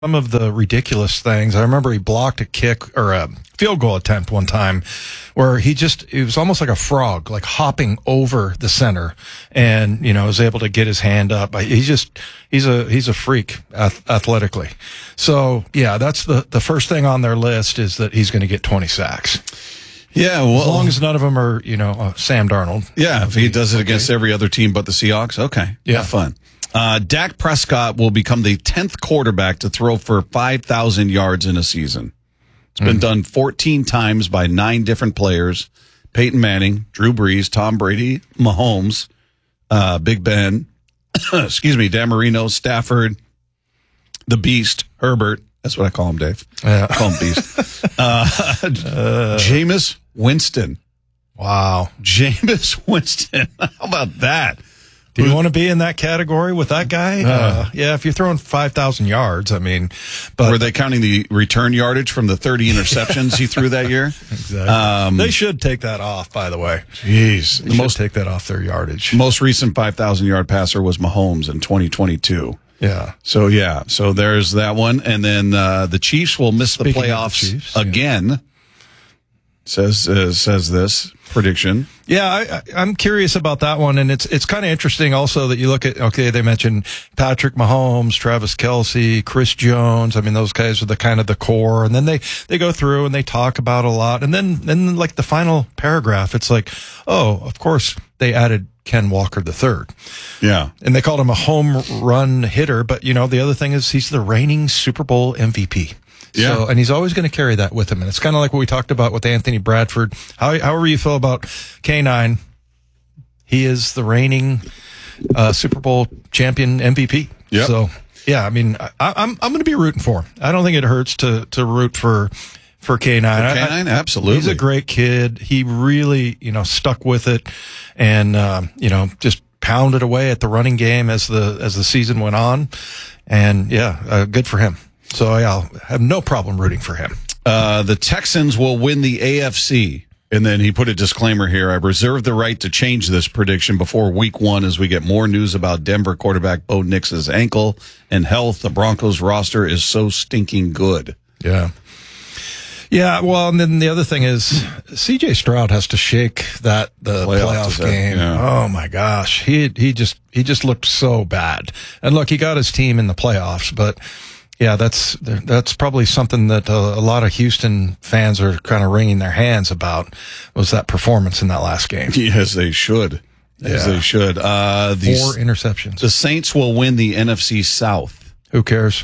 some of the ridiculous things. I remember he blocked a kick or a field goal attempt one time where he was almost like a frog, like hopping over the center and, was able to get his hand up. He's a freak athletically. So yeah, that's the first thing on their list is that he's going to get 20 sacks. Yeah, well, as long as none of them are, Sam Darnold. Yeah, if he does it against every other team but the Seahawks, okay. Yeah. Have fun. Dak Prescott will become the 10th quarterback to throw for 5,000 yards in a season. It's been done 14 times by 9 different players. Peyton Manning, Drew Brees, Tom Brady, Mahomes, Big Ben, Dan Marino, Stafford, the Beast, Herbert. That's what I call him, Dave. Yeah. I call him Beast. Jameis Winston. Wow. Jameis Winston. How about that? Do you want to be in that category with that guy? Yeah, if you're throwing 5,000 yards, but were they counting the return yardage from the 30 interceptions he threw that year? Exactly. They should take that off, by the way. Jeez. They should take that off their yardage. Most recent 5,000 yard passer was Mahomes in 2022. Yeah. So there's that one. And then the Chiefs will miss the playoffs again. Says this prediction. Yeah, I'm curious about that one, and it's kind of interesting also that you look at, they mentioned Patrick Mahomes, Travis Kelce, Chris Jones. Those guys are the kind of the core, and then they go through and they talk about a lot, and then like the final paragraph, it's like, oh, of course they added Ken Walker III. Yeah. And they called him a home run hitter, but the other thing is he's the reigning Super Bowl MVP. Yeah. So, and he's always going to carry that with him. And it's kind of like what we talked about with Anthony Bradford. However you feel about K9, he is the reigning Super Bowl champion MVP. Yep. So, yeah, I'm going to be rooting for him. I don't think it hurts to root for K9. K9, absolutely. He's a great kid. He really, stuck with it and, just pounded away at the running game as the season went on. And yeah, good for him. So I'll have no problem rooting for him. The Texans will win the AFC. And then he put a disclaimer here. I reserve the right to change this prediction before week 1 as we get more news about Denver quarterback Bo Nix's ankle and health. The Broncos roster is so stinking good. Yeah. Yeah, well, and then the other thing is C.J. Stroud has to shake the playoff game. Yeah. Oh my gosh, he just looked so bad. And look, he got his team in the playoffs, but yeah, that's probably something that a lot of Houston fans are kind of wringing their hands about was that performance in that last game. Yes, they should. Yes, they should. 4 interceptions. The Saints will win the NFC South. Who cares?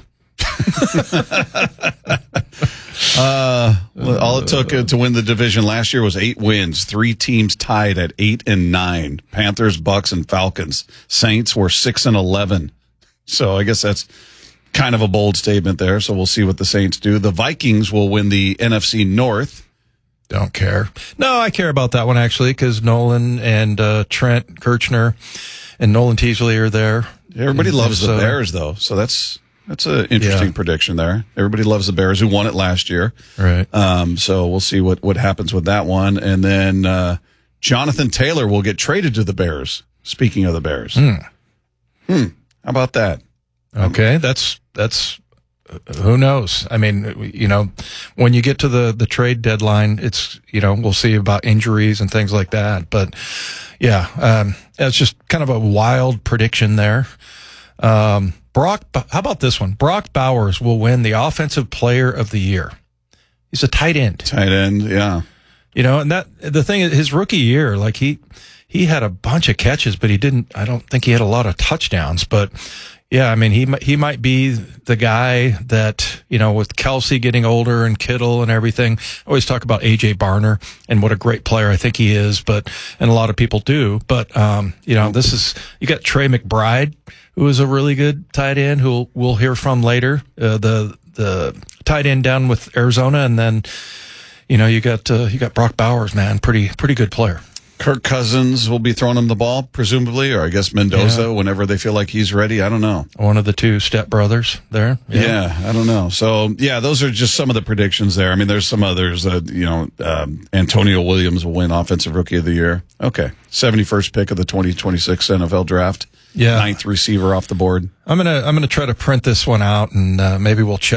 All it took to win the division last year was 8 wins. 3 teams tied at 8 and 9. Panthers, Bucks, and Falcons. Saints were 6 and 11. So I guess that's kind of a bold statement there. So we'll see what the Saints do. The Vikings will win the NFC North. Don't care. No, I care about that one actually because Nolan and Trent Kirchner and Nolan Teasley are there. Everybody loves the Bears though, so that's an interesting prediction there. Everybody loves the Bears who won it last year. Right. So we'll see what happens with that one. And then Jonathan Taylor will get traded to the Bears. Speaking of the Bears. How about that? Okay, that's who knows? When you get to the trade deadline, it's, we'll see about injuries and things like that. But yeah, it's just kind of a wild prediction there. How about this one? Brock Bowers will win the Offensive Player of the Year. He's a tight end. Tight end, yeah. And the thing is, his rookie year, like he had a bunch of catches, but I don't think he had a lot of touchdowns. But yeah, he might be the guy that, with Kelce getting older and Kittle and everything. I always talk about A.J. Barner and what a great player I think he is, and a lot of people do. But, you got Trey McBride, who is a really good tight end who we'll hear from later, the tight end down with Arizona. And then, you got Brock Bowers, man, pretty good player. Kirk Cousins will be throwing him the ball, presumably, or I guess Mendoza whenever they feel like he's ready. I don't know. One of the 2 stepbrothers there. Yeah, I don't know. So, yeah, those are just some of the predictions there. There's some others. Antonio Williams will win Offensive Rookie of the Year. Okay. 71st pick of the 2026 NFL Draft. Yeah. ninth receiver off the board. I'm gonna try to print this one out, and maybe we'll check